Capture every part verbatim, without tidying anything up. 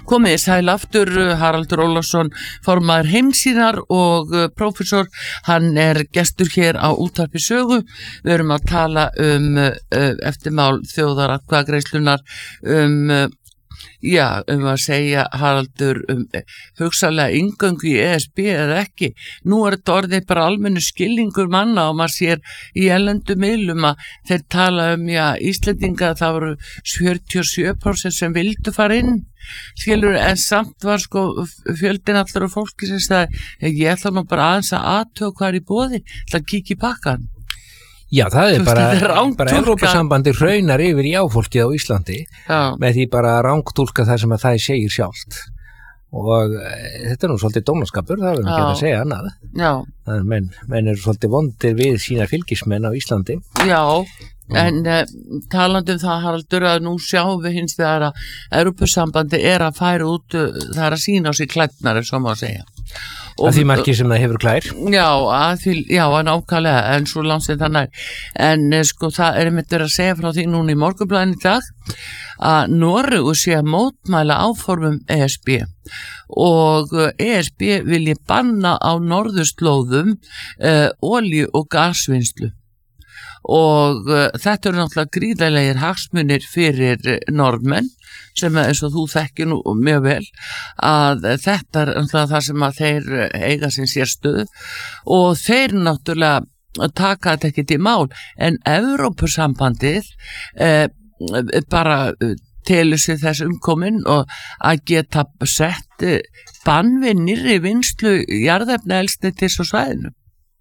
Komið sæl aftur, Haraldur Ólafsson, formaður Heimssýnar og prófessor, hann er gestur hér á Útvarpi Sögu. Við erum að tala um uh, eftirmál þjóðaratkvæðagreiðslunnar, um, uh, já, um að segja, Haraldur, um hugsanlega inngöngu í E S B eða ekki. Nú er þetta orðið bara almennu skilningur manna og maður sér í erlendu miðlum að þeir tala um, já, Íslendinga, það voru fjörutíu og sjö prósent sem vildu fara inn. Skilur, en samt var sko fjöldin allar og fólki sem sagði, ég ætla nú bara aðeins að athuga hvað er í boði, ætla að kíkja í pakkan. Já, það er Þú bara, veist, þetta er bara Evrópusambandi hraunar yfir í áfólkið á Íslandi Já. með því bara að rangtúlka það sem að það segir sjálft. Og e, þetta er nú svolítið dónaskapur, það er ekki að segja annað. Já. Það er menn, menn eru svolítið vondir við sína fylgismenn á Íslandi. Já, en uh, talandi um það, Haraldur, að nú sjáum við hins þegar að Evrópusambandi er að færa út, uh, það er að sína á sig klædnari, svo má að segja. Að því marki sem það hefur klær. Já, að því, já, nákvæmlega, en svo langt sem það nær. En sko, það er einmitt verið að segja frá því núna í Morgunblaðinu í dag að Noregur sé að mótmæla áformum E S B og E S B vilji banna á norðurslóðum uh, olíu og gasvinnslu. Og uh, þetta eru náttúrulega gríðarlegir hagsmunir fyrir uh, Norðmenn sem eins og þú þekkir nú mjög vel að þetta er náttúrulega það sem að þeir eiga sin sérstöðu og þeir náttúrulega taka þetta ekki til mál en Evrópusambandið uh, bara uh, telur sig þess umkomin og að geta sett uh, bann við nýrri vinnslu jarðefnaeldsneytis á svæðinu.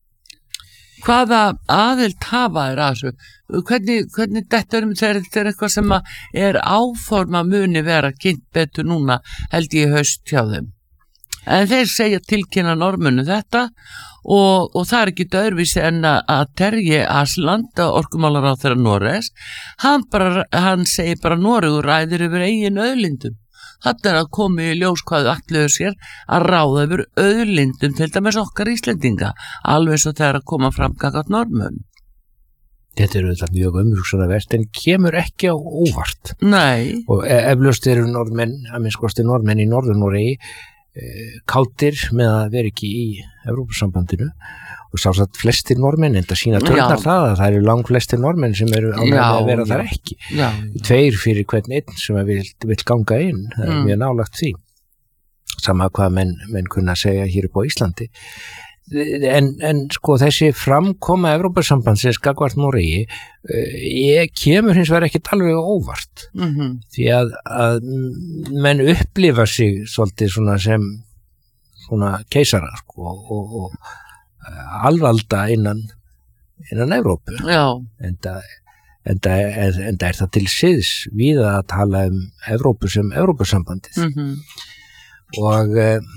Hvaða aðild hafa er að þessu? Hvernig, hvernig þetta um þeir, þetta er eitthvað sem er áforma muni vera kynnt betur núna held ég haust hjá þeim. En þeir segja tilkynna Norðmönnum þetta og, og það er ekki öðruvísi en að Terje Asland, orkumálaráðherra Noregs, hann, bara, hann segir bara Noregur ræður yfir eigin auðlindum. Þetta er að koma í ljós hvað ætluðu sér að ráða yfir auðlindum til dæmis okkar Íslendinga, alveg svo þegar að koma fram gagnvart Norðmönnum. Þetta eru þetta mjög umhugsunarvert en kemur ekki á óvart. Nei. Og eflaust eru Norðmenn, að minnsta kosti Norðmenn í Norður-Noregi eh, kátir með að vera ekki í Evrópusambandinu og sjálfsagt flestir Norðmenn, en það sína törnar það að það eru langflestir Norðmenn sem eru ánægðir að vera já. Þar ekki. Já. Tveir fyrir hvern einn sem vil, vil ganga inn, það er mm. mjög nálagt því. Sama hvað menn, menn kunna segja hér upp á Íslandi. En, en sko þessi framkoma Evrópusambandsins gagnvart Noregi ég kemur hins vegar ekkert alveg óvart mm-hmm. því að, að menn upplifa sig svolítið svona sem svona keisara sko, og, og alvalda innan innan Evrópu en það en það er það til siðs við að tala um Evrópu sem Evrópusambandið mm-hmm. og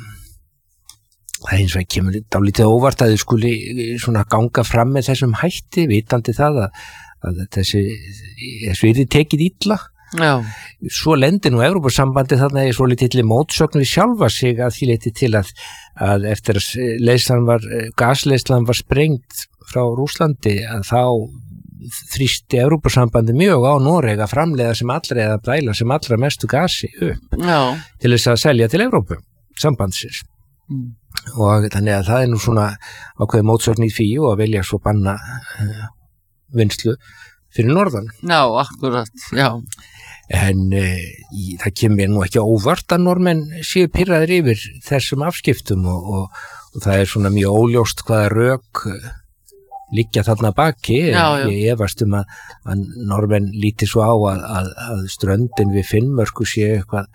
það eins og kemur dálítið óvart að þau skuli svona ganga fram með þessum hætti, vitandi það að, að þessi, þessi yrði tekið illa. Já. Svo lendir nú Evrópusambandi þarna í svolítilli mótsögn við sjálfa sig að því leyti til að, að eftir að leyslan var, gasleyslan var sprengt frá Rússlandi að þá þrýsti Evrópusambandi mjög á Noreg að framleiða sem allra eða bræla sem allra mestu gasi upp Já. Til þess að selja til Evrópu, sambandsins. Mm. Og þannig að það er nú svona ákveðið mótsögn í því og að velja svo banna uh, vinslu fyrir norðan. Já, akkurat, já. En uh, í, það kemur nú ekki óvart að Norðmenn séu pirraðir yfir þessum afskiptum og, og, og það er svona mjög óljóst hvaða rök uh, liggja þarna baki. Já, já. Ég efast um að, að Norðmenn líti svo á að, að, að ströndin við Finnmörku séu eitthvað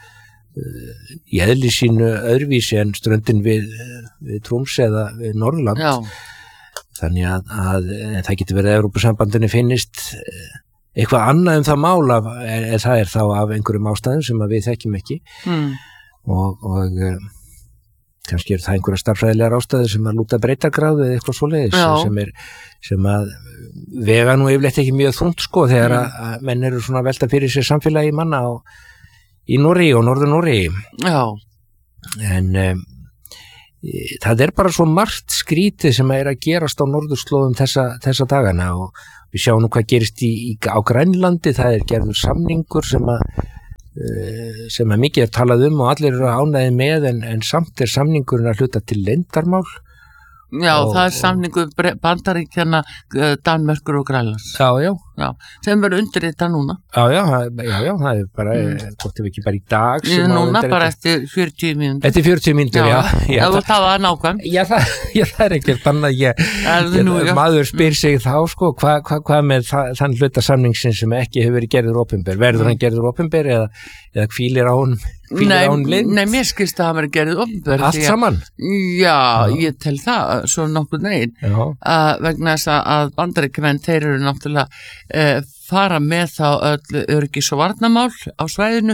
í eðli sínu öðruvísi en ströndin við, við Trúms eða við Norðurland Já. Þannig að, að það getur verið að Evrópusambandinu finnist eitthvað annað um það mál af, en það er þá af einhverjum ástæðum sem við þekkjum ekki mm. og, og kannski er það einhverja starffræðilegar ástæður sem að lúta breytargráðu eða eitthvað svoleiðis sem, er, sem að vega nú yfirleitt ekki mjög þungt sko þegar mm. að, að menn eru svona að velta fyrir sér samfélagi manna og í Noregi og Norður-Noregi. Já. En um, það er bara svo margt skrítið sem er að gerast á norðurslóðum þessa, þessa dagana og við sjáum nú hvað gerist í, í, á Grænlandi, það er gerður samningur sem að sem að mikið er talað um og allir eru ánægðir með en, en samt er samningurinn að hluta til leyndarmál. Já, og, það er samningu Bandaríkjanna, Danmerkur og Grænlands. Já, já. Já, sem verður undirritað núna. Já, já, já, já, það er bara, mm. hvort ef ekki bara í dag sem að núna bara eftir fjörutíu mínútur. Eftir fjörutíu mínútur, já. Já, já það var nákvæm. Já, það, já, það er ekkert þannig að ég, ég nú, maður spyr sig þá, sko, hvað hva, hva með það, þann hluta samningsin sem ekki hefur verið gerður opinber? Verður mm. hann gerður opinber eða, eða hvílir á hún? Nei, nei, mér skilst að það verið gerðið opinber. Allt saman? Já, já, ég tel það, svo nokkuð neginn, uh, vegna þess að Bandaríkjamenn, þeir eru náttúrulega uh, fara með þá öll öryggis- og varnarmál á svæðinu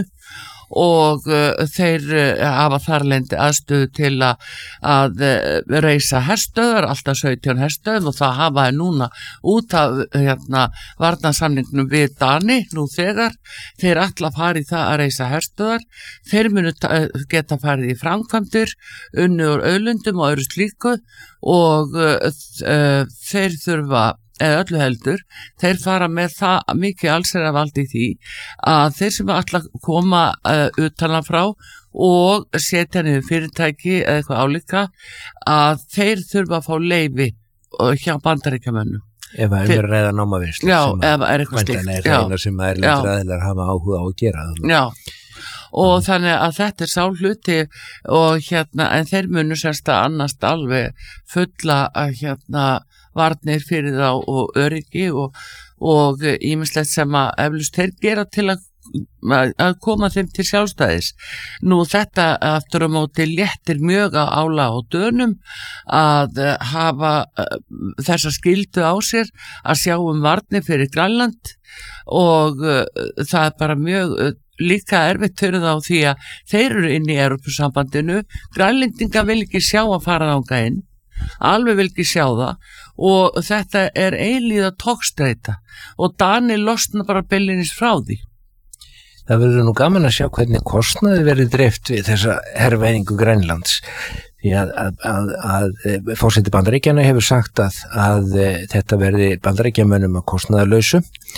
og uh, þeir uh, hafa þarlendi aðstöðu til að, að uh, reisa herstöðar, alltaf sautján herstöðum og það hafa þeir núna út af hérna, varnarsamningnum við Dani nú þegar, þeir alltaf farið það að reisa herstöðar, þeir munu geta farið í framkvæmdir, unni úr auðlundum og öðru slíku og uh, uh, þeir þurfa eða öllu heldur, þeir fara með það mikið allsherjarvald í því að þeir sem alltaf koma uh, utanfrá og setja niður fyrirtæki eða eitthvað álíka að þeir þurfa að fá leyfi hjá Bandaríkjamönnum. Ef það er reyða námavislu já, ef er eitthvað slíkt. Það er reyna sem er ræðilega hafa áhuga á að gera. Já, og mm. þannig að þetta er sá hluti og hérna, en þeir munu sérst að annast alveg fulla að hérna varnir fyrir þá og öryggi og, og ýmislegt sem að eflust þeir gera til að, að koma þeim til sjálfstæðis. Nú þetta aftur á móti léttir mjög að ála á Dönum að hafa þessa skyldu á sér að sjá um varnir fyrir Grænland og uh, það er bara mjög uh, líka erfitt fyrir þá því að þeir eru inn í Evrópusambandinu, Grænlendinga vil ekki sjá að fara þangað inn, alveg vil ekki sjá það og þetta er eilíða togstreita og Dani losna bara byllinis frá því. Það verður nú gaman að sjá hvernig kostnaði verið dreift við þessa herrvæðingu Grænlands því að, að, að, að forseti Bandaríkjanna hefur sagt að, að þetta verði Bandaríkjamönnum að kostnaðarlausu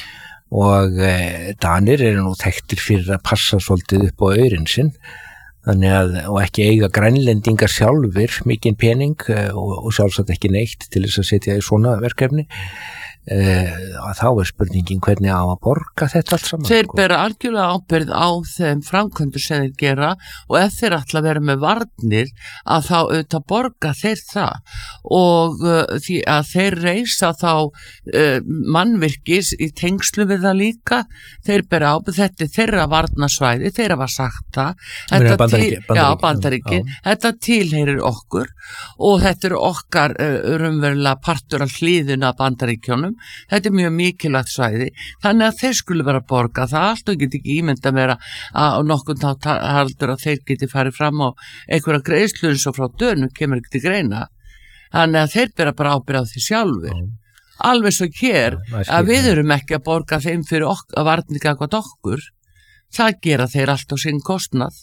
og eh, Danir eru nú þekktir fyrir að passa svolítið upp á aurinn sinn þannig að, og ekki eiga grænlendingar sjálfur mikinn pening og, og sjálfsagt ekki neitt til þess að setja í svona verkefni Uh, þá er spurningin hvernig á að borga þetta allt saman. Þeir bera algjörlega ábyrgð á þeim framkvæmdur sem þeir gera og ef þeir ætla að vera með varnir að þá auðvitað borga þeir það og uh, því að þeir reisa þá uh, mannvirkis í tengslu við það líka, þeir bera ábyrgð, þetta er þeirra varnarsvæði, þeir hafa sagt það, þetta, bandaríki, til, já, bandaríki, já. Þetta tilheyrir okkur og þetta eru okkar uh, raunverulega partur af hlýðuna bandaríkjónum. Þetta er mjög mikilvægt svæði þannig að þeir skulle vera að borga það allt og geti ekki ímynda meira að nokkurn þá haldur að þeir geti farið fram á einhverja greiðslu eins og frá Dönum kemur ekki til greina þannig að þeir bera bara ábyrgð á því sjálfur mm. alveg svo hér ja, að við erum ekki að borga þeim fyrir ok- að varninga eitthvað okkur það gera þeir allt á sinn kostnað.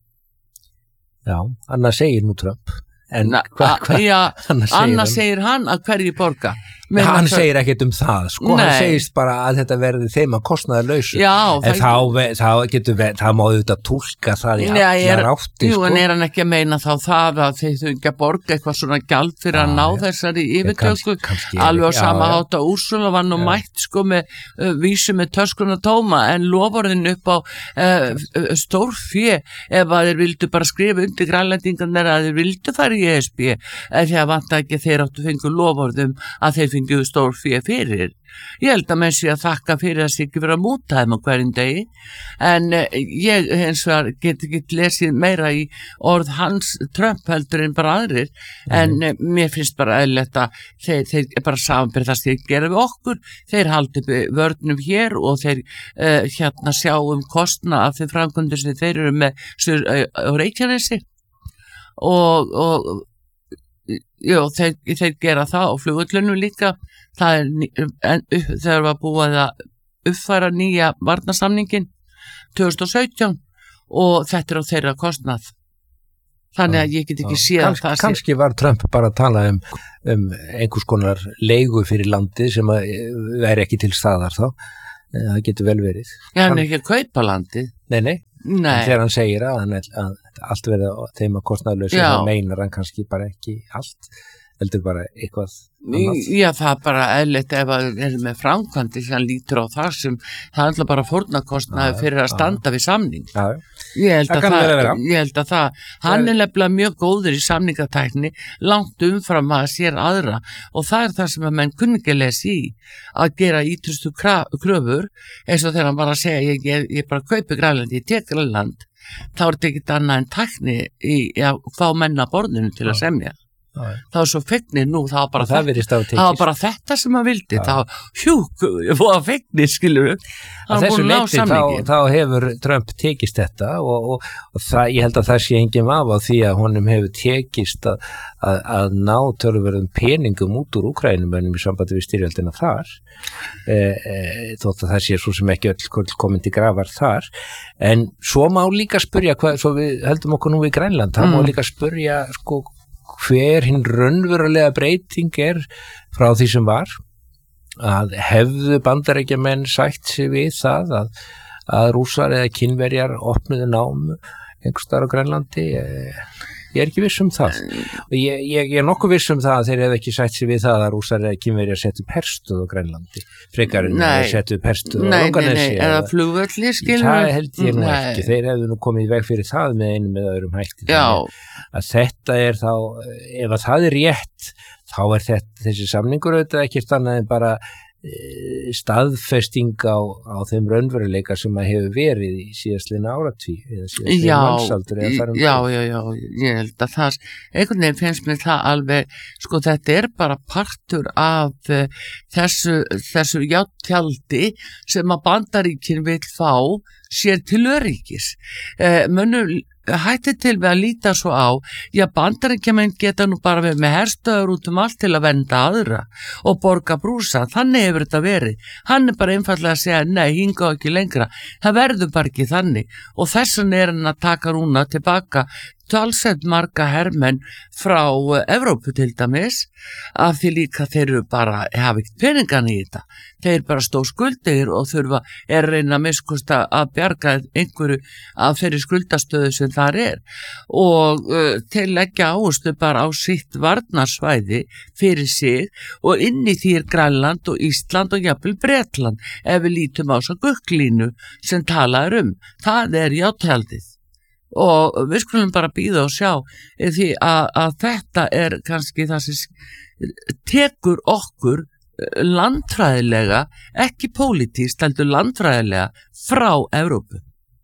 Já, annars segir nú Trump en Na, hva, hva, já, annars segir, annars segir hann að hverju borga. Ja, hann það... segir ekkert um það, sko, Nei. Hann segist bara að þetta verði þeim að kostnaði lausu, já, en þá, þá getur við, það má auðvitað túlka það í Já, allar átti, jú, sko. En er hann ekki að meina þá það að þeir þau ekki að borga eitthvað svona gjald fyrir já, að ná ja. Þessari yfirtöku, alveg á sama hátt að Úrsula var nú já. Mætt, sko, með uh, vísu með töskuna tóma, en loforðin upp á uh, stórfé ef að þeir vildu bara skrifa undir grænlendingarnir að þeir vildu fara í E S B, ef því að vanta ekki þeir áttu fengu loforðum að þeir fengu stór fyrir fyrir. Ég held að menn sé að þakka fyrir að sé ekki vera að múta þeim á hverjum degi, en uh, ég hins vegar get ekki lesið meira í orð hans Trump heldur en bara aðrir, mm. en uh, mér finnst bara eðlilegt að þeir, þeir bara samanbyrð það sem þeir gera við okkur, þeir haldi vörnum hér og þeir uh, hérna sjá um kostna af þeim framkvæmdur sem þeir eru með sur, uh, á Reykjanesi og, og Jú, þeir, þeir gera það og flugullunum líka það er en, þegar var búið að uppfæra nýja varnarsamningin tvö þúsund og sautján og þetta er á þeirra kostnað þannig að ég get ekki séð Kans, það kannski sé... var Trump bara að tala um, um einhvers konar leigu fyrir landi sem væri ekki til staðar þá það getur vel verið Já, hann er ekki að kaupa landi Nei, nei Nei. Þegar hann segir að, hann, að allt verða þeim að kostnaðurlausu, það meinar hann kannski bara ekki allt, heldur bara eitthvað annað. Já, það er bara eðlilegt ef að er með framkvæmdi sem hann lítur á það sem það er alltaf bara fórnarkostnaður fyrir að standa við samning. Já, ég held það að kann það, vel að vera. ég held að það, hann er nefnilega mjög góður í samningatækni, langt umfram að sér aðra og það er það sem að menn kunni ekki lesa í, að gera ítrustu kröfur, eins og þegar hann bara að segja, ég, ég, ég bara kaupi Grænland, ég tek Grænland, þá er þetta ekkert annað en tækni í að fá menn að borðinu til að semja. Það var svo fegnir nú, það var bara, það þetta, það var bara þetta sem hann vildi, það var hjúk, ég fóða fegnir, skilur við, hann búin að ná samningi. Þá, þá hefur Trump tekist þetta og, og, og það, ég held að það sé engin vafa á því að honum hefur tekist að, að, að ná töluverðum peningum út úr Úkrænumönnum í sambandi við styrjöldina þar, e, e, þótt að það sé svo sem ekki öll komin til grafar þar, en svo má líka spyrja, hvað, svo við heldum okkur nú við Grænland, það mm. má líka spyrja, sko, hver hinn raunverulega breyting er frá því sem var, að hefðu Bandaríkjamenn sætt sig við það að, að Rússar eða Kínverjar opnuðu nám einhvers staðar á Grænlandi. Ég er ekki viss um það. Ég, ég, ég er nokkuð viss um það að þeir hefðu ekki sætt sig við það að Rússar eða Kínverjar settu upp herstöð á Grænlandi, frekar en að settu upp herstöð á Langanesi. Nei, nei, nei, eða flugvölli, skilur. Það held ég nú ekki. Þeir hefðu nú komið í veg fyrir það með einum eða öðrum hætti. Já. Að þetta er þá, ef að það er rétt, þá er þetta, þessi samningur auðvitað ekkert annað en bara e, staðfesting á, á þeim raunveruleika sem að hefur verið í síðastliðna áratví eða síðastliðna mannsaldur eða þar um já, já, já, ég held að það einhvern veginn finnst mér það alveg, sko þetta er bara partur af uh, þessu, þessu játjaldi sem að Bandaríkin vil fá sér til öryggis. Uh, mönnum hætti til við að líta svo á, já Bandaríkjamenn geta nú bara verið með herstöður út um allt til að venda aðra og borga brúsa, þannig hefur þetta verið, hann er bara einfallega að segja nei, hinga ekki lengra, það verður bara ekki þannig og þessan er hann að taka núna tilbaka talsett marga hermenn frá Evrópu til dæmis, af því líka þeir eru bara, hafa ekkert peningan í þetta, þeir bara stóð skuldir og þurfa, er reyna að miskusta að bjarga einhverju af þeirri skuldastöðu sem þar er og uh, þeir leggja áherslu bara á sitt varnarsvæði fyrir sig og inn í því er Grænland og Ísland og jafnvel Bretland ef við lítum á svo gugglínu sem talaður um, það er játthaldið. Og við skulum bara bíða og sjá því að, að þetta er kannski það sem tekur okkur landfræðilega, ekki pólitískt, heldur landfræðilega frá Evrópu.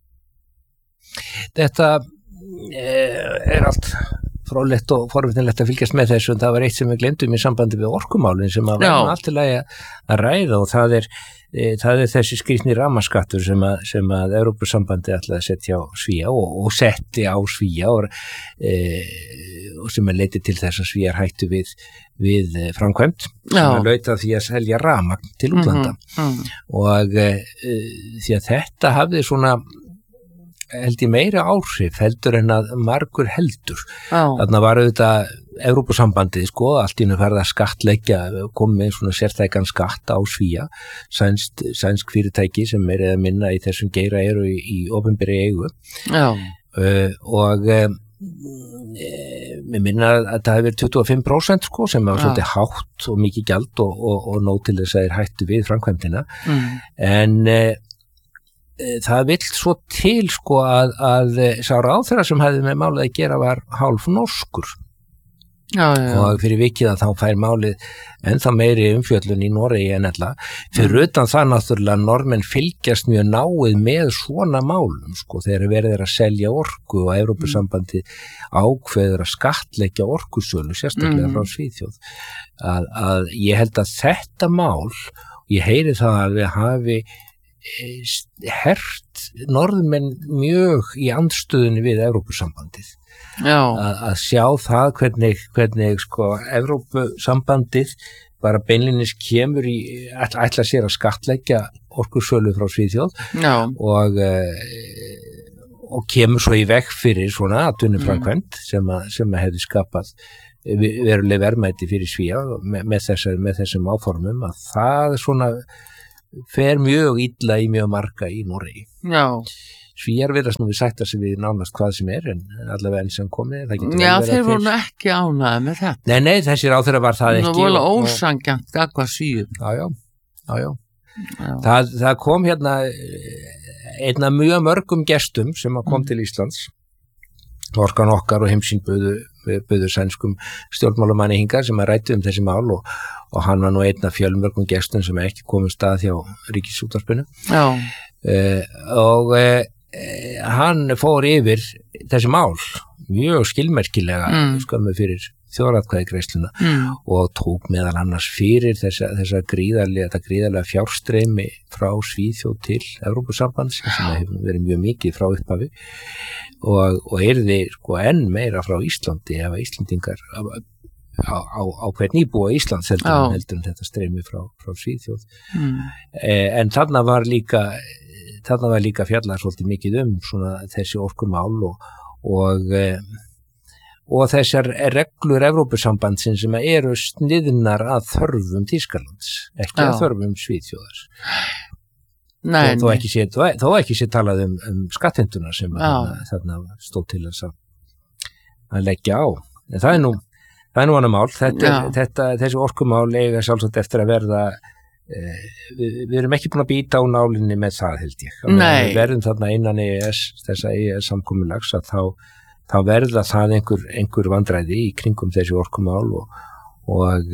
Þetta er allt fróðlegt og forvitinlegt að fylgjast með þessu en það var eitt sem við glemdum í sambandi við orkumálin sem að verðum allt til að ræða og það er það er þessi skrýtni rafmagnsskattur sem að, sem að Evrópusambandi ætlaði að setja á Svía og, og setti á Svía og, e, og sem að leiti til þess að Svíjar hættu við, við framkvæmt sem að lauta því að selja rafmagn til útlanda mm-hmm. mm. og e, því að þetta hafði svona held ég meira áhrif heldur en að margur heldur. Oh. Þarna var auðvitað Evrópusambandið sko, allt í nú farið að skattleggja, kom með svona sértækan skatt á Svía, sænsk, sænsk fyrirtæki sem er eða minna í þessum geira eru í, í opinberri eigu. Oh. Uh, og um, mér minna að það hefur verið tuttugu og fimm prósent sko, sem var svolítið hátt og mikið gjald og, og, og nóg til þess að þeir hættu við framkvæmdina. Mm. En uh, það vill svo til sko að, að sá ráðherra sem hefði með málið að gera var hálf norskur já, já. Og fyrir vikið að þá fær málið ennþá meiri umfjöllun í Noregi en ella fyrir mm. utan það náttúrulega Normenn fylgjast mjög náið með svona málum sko þegar verið er að selja orku og Evrópusambandi ákveður að skattleggja orkusölu sérstaklega mm. frá Svíþjóð að, að ég held að þetta mál ég heyri það að við hafi hert norðmenn mjög í andstöðunni við Evrópusambandið að, að sjá það hvernig, hvernig sko Evrópusambandið bara beinlinis kemur í ætla, ætla sér að skattleggja orkusölu frá Svíþjóð og, og kemur svo í veg fyrir svona atvinnuframkvæmd mm. sem, að, sem að hefði skapað veruleg verðmæti fyrir Svía með, með, þessar, með þessum áformum að það svona fer mjög illa í mjög marga í Noregi. Já. Svíar virðast nú við sætta sig við nánast hvað sem er en allavega enn sem komið Já, þeir voru ekki ánægðir með þetta. Nei, nei, þessi ráðherra var það ekki. Það voru ósanngjarnt gagnvart Svíum. Já, já, já, já. já. Það, það kom hérna einn af mjög mörgum gestum sem kom mm. til Íslands. Orkan okkar og heimsýn buðu, buðu sænskum stjórnmálamanni hingar sem að ræddu um þessi mál og, og hann var nú einn af fjölmörgum gestum sem ekki komið stað hjá Ríkisútvarpinu. Já. Uh, og uh, hann fór yfir þessi mál mjög skilmerkilega mm. skömmu fyrir þjóðaratkvæðagreiðsluna mm. og tók meðal annars fyrir þessa, þessa gríðarlega, þetta gríðarlega fjárstreymi frá Svíþjóð til Evrópusambands sem hefur verið mjög mikið frá upphafi og, og yrði sko enn meira frá Íslandi ef Íslandingar á, á, á, á hvern íbúa Íslands heldur, oh. heldur en þetta streymi frá, frá Svíþjóð mm. eh, en þarna var líka þarna var líka fjallar svolítið mikið um svona þessi orkumál og og eh, og þessar reglur Evrópusambandsins sem eru sniðnar að þörfum Þýskalands, ekki að þörfum Svíþjóðar. Nei, þó, þó ekki sé, þó, þó ekki sé talað um, um skattheimtuna sem þarna stóð til þess að, að leggja á. En það er nú, það er nú annað mál. Þetta, þetta, þessi orkumál eiga sjálfsagt eftir að verða, eh, við, við erum ekki búin að býta á nálinni með það held ég. Við verðum þarna innan E E S, þessa E E S samkomulags að þá þá verða það einhver, einhver vandræði í kringum þessi orkumál og, og,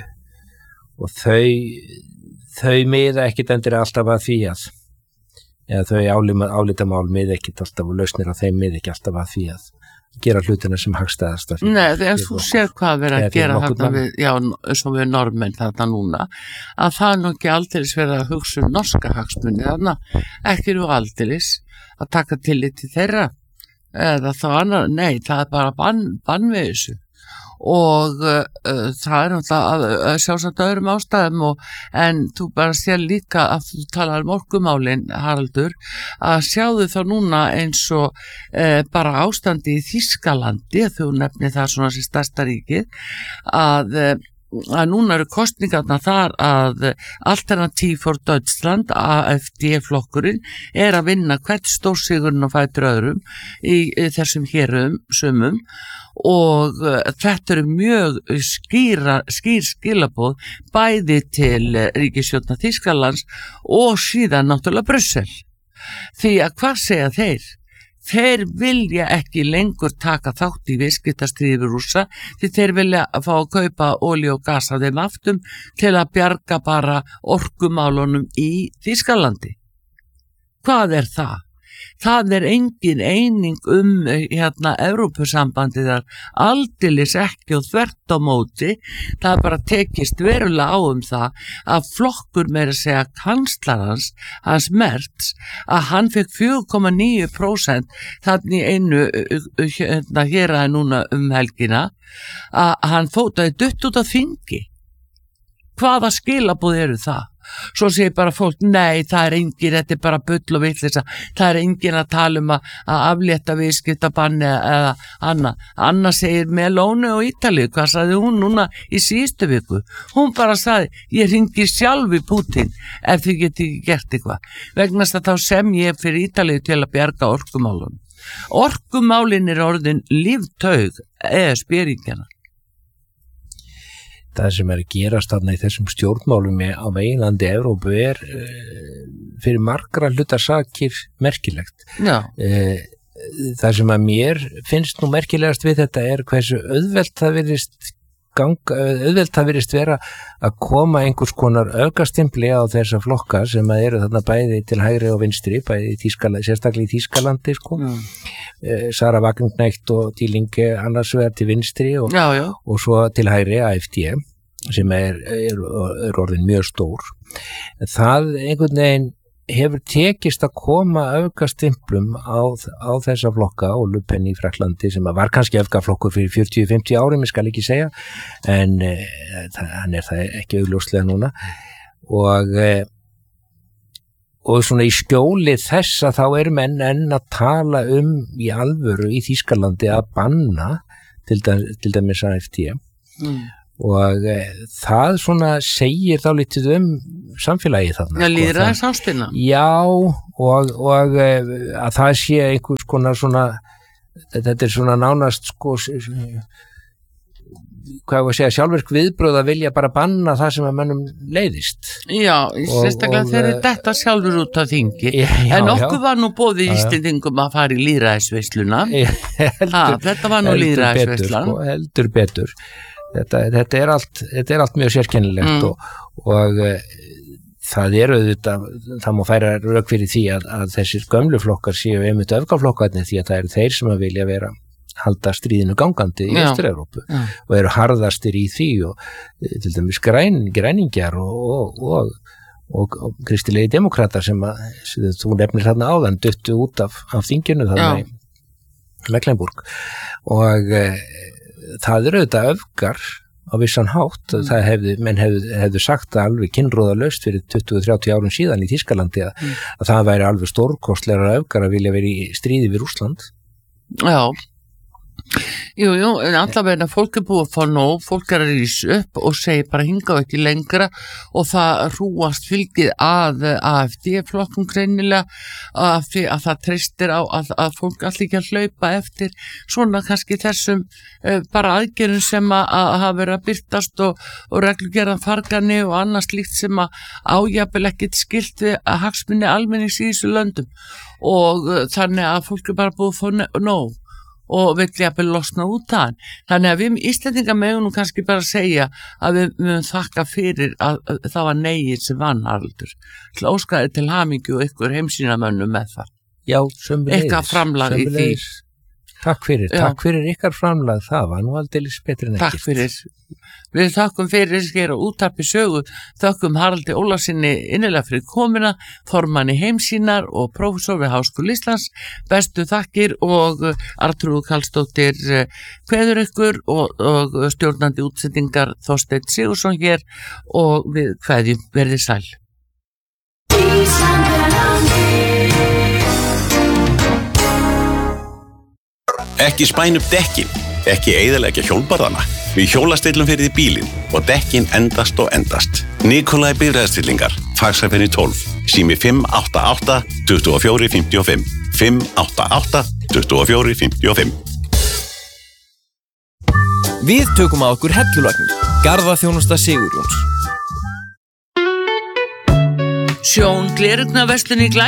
og þau, þau miða ekkit endur alltaf að því að, eða þau álitamál miða ekkit alltaf og lausnir á þeim miða ekki alltaf að því að gera hlutina sem hagstæðast að fyrir. Nei, þegar þú sér hvað verið að gera þarna við, já, svo við normenn þarna núna, að það er nú ekki aldeilis verið að hugsa um norska hagsmuni þarna, ekki nú aldeilis að taka tillit til þeirra. Eða þá annar, nei, það er bara bann, bann við þessu og uh, uh, það er náttúrulega uh, sjálfsagt öðrum ástæðum og, en þú bara sér líka að þú talar um orkumálin, Haraldur, að sjáðu þá núna eins og uh, bara ástandi í Þýskalandi, þú nefnir það svona sem stærsta ríkið, að uh, að núna eru kostningarna þar að Alternativ for Deutschland, A F D-flokkurinn, er að vinna hvert stórsigurinn og fætur öðrum í, í þessum hérum sumum og uh, þetta eru mjög skýra, skýr skilaboð bæði til uh, ríkisstjórnar Þýskalands og síðan náttúrulega Brussel. Því að hvað segja þeir? Þeir vilja ekki lengur taka þátt í viðskiptastríði við Rússa því þeir vilja fá að kaupa olíu og gas af þeim aftum til að bjarga bara orkumálunum í Þýskalandi. Hvað er það? Það er engin eining um hérna Evrópusambandið þar aldeilis ekki og þvert á móti. Það er bara tekist verulega á um það að flokkur meira að segja kanslarans, hans Merz, að hann fekk fjögur komma níu prósent þannig einu hérna hér að núna um helgina að hann fótaði dutt út af þingi. Hvaða skilaboð eru það? Svo segir bara fólk, nei, það er engin, þetta er bara bull og vitleysa, það er engin að tala um að, að aflétta viðskiptabanni eða annað. Anna segir Meloni og Ítalíu, hvað sagði hún núna í síðustu viku? Hún bara sagði, ég hringi sjálf í Putin ef þið geti ekki gert eitthvað. Vegna þess að þá sem ég fyrir Ítalíu til að bjarga orkumálun. Orkumálin er orðin líftaug eða spyringjana. Það sem er að gerast þarna í þessum stjórnmálum á meginlandi Evrópu er uh, fyrir margra hlutasakir merkilegt. Já. Uh, það sem að mér finnst nú merkilegast við þetta er hversu auðvelt það virðist ganga, auðvelt það virðist vera að koma einhvers konar aukastimpli á þessa flokka sem að eru þarna bæði til hægri og vinstri, bæði í Þýskalandi, sérstaklega í Þýskalandi, sko. Mm. Uh, Sara Wagenknecht og Dielinge annars vegar til vinstri og, já, já. og svo til hægri A F D sem er, er, er orðin mjög stór. Það einhvern veginn hefur tekist að koma öfgastimplum á, á þessa flokka og Le Pen í Fraklandi sem var kannski öfgaflokkur fyrir fjörutíu til fimmtíu árum, ég skal ekki segja, en e, það, hann er það ekki augljóslega núna og e, og svona í skjóli þess að þá er menn enn að tala um í alvöru í Þýskalandi að banna til, dæ, til dæmis A F D mm. og e, það svona segir þá litið um samfélagið þarna. Já, lýðræðis ástina. Já, og, og e, að það sé einhvers konar svona, þetta er svona nánast sko, hvað var að segja, sjálfvirk viðbröð að vilja bara banna það sem að mönnum leiðist. Já, sérstaklega þegar þetta sjálfur út af þingi. Já, en okkur já. Var nú bóðið Íslendingum að fara í lýðræðisveisluna. Þetta var nú lýðræðisveislan. Sko, heldur betur. Þetta, þetta, er allt, þetta er allt mjög sérkennilegt mm. og, og e, það eru þetta, það má færa rök fyrir því að, að þessir gömlu flokkar séu einmitt öfgaflokkarnir því að það eru þeir sem að vilja vera halda stríðinu gangandi í Austur-Evrópu og eru harðastir í því og til dæmis græn, græningjar og, og, og, og, og kristilegi demokratar sem að, þú nefnir þarna áðan, duttu út af, af þinginu þarna í Mecklenburg og e, það eru þetta öfgar á vissan hátt, mm. það hefði, menn hefðu, hefðu sagt það alveg kynróðalaust fyrir tuttugu til þrjátíu árum síðan í Þýskalandi að, mm. að það væri alveg stórkostlegra öfgar að vilja vera í stríði við Rússland. Já. Jú, jú, en allavega fólk er búið að fá nóg, fólk er að rísa upp og segja bara hingað ekki lengra og það rúast fylgið að A F D-flokkum greinilega að, að það treystir á að, að fólk allir ekki að hlaupa eftir svona kannski þessum uh, bara aðgerðum sem að, að hafa verið að byrtast og, og reglugerðan fargani og annars líkt sem að ájafnvel ekkert skilt við að hagsmunni almennings í þessu löndum og uh, þannig að fólk er bara búið að fá nóg og vill jafnvel losna út af hann. Þannig að við Íslendingar megum nú kannski bara segja að við mögum þakka fyrir að, að það var negið sem vann Haraldur. Til óskaði til hamingju og ykkur heimsýnamönnum með það. Já, sömuleiðis. Eitthvað framlag í því. Takk fyrir, Já. takk fyrir ykkar framlag, það var nú aldeilis betri en ekkert. Takk fyrir. Við þakkum fyrir hér á útvarpi sögu, þakkum Haraldi Ólafssyni innilega fyrir komuna, formanni heimsýnar og prófessor við Háskóla Íslands, bestu þakkir og Arnþrúður Karlsdóttir kveður ykkur og, og stjórnandi útsendingar Þorsteinn Sigurðsson hér og við kveðjum verðið sæl. Ekki spæn upp dekkin, ekki eyðileggja hjólbarðana. Við hjólastillum fyrir því bílinn og dekkin endast og endast. Nikolai bifreiðastillingar, Faxafenni tólf, sími fimm átta átta, tuttugu og fjögur, fimmtíu og fimm, fimm átta átta, tuttugu og fjögur, fimmtíu og fimm. Við tökum að okkur hellulagnir, Garðaþjónusta Sigurjóns. Sjón Glerugnaverslun í Glæ